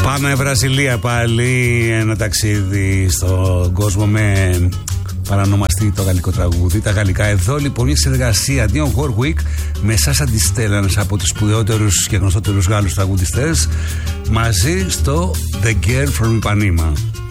Πάμε Βραζιλία πάλι, ένα ταξίδι στον κόσμο με παρανομαστεί το γαλλικό τραγούδι. Τα γαλλικά εδώ λοιπόν η συνεργασία Dionne Warwick με Sasha Distel, ένας από τους σπουδαιότερους και γνωστότερους Γάλλους τραγουδιστές, μαζί στο The Girl from Ipanema.